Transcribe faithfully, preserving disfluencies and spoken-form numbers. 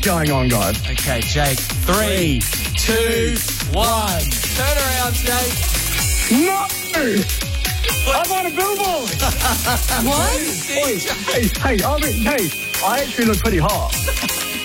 going on, guys? Okay, Jake. Three, two, one. Turn around, Jake. No! I'm on a billboard! What? Oi, hey, hey, I mean, hey, I actually look pretty hot.